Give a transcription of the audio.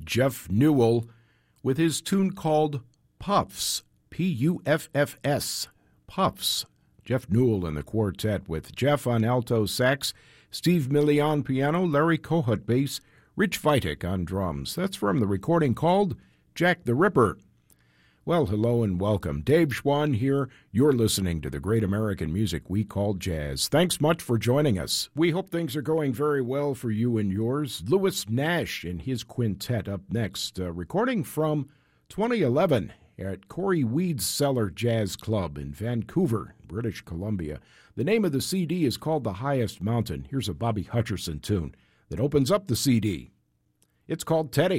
Jeff Newell with his tune called Puffs, Puffs, Puffs. Jeff Newell and the quartet with Jeff on alto sax, Steve Millian piano, Larry Kohut bass, Rich Vitek on drums. That's from the recording called Jack the Ripper. Well, hello and welcome. Dave Schwann here. You're listening to the great American music we call jazz. Thanks much for joining us. We hope things are going very well for you and yours. Louis Nash and his quintet up next, recording from 2011 at Corey Weed's Cellar Jazz Club in Vancouver, British Columbia. The name of the CD is called The Highest Mountain. Here's a Bobby Hutcherson tune that opens up the CD. It's called Teddy.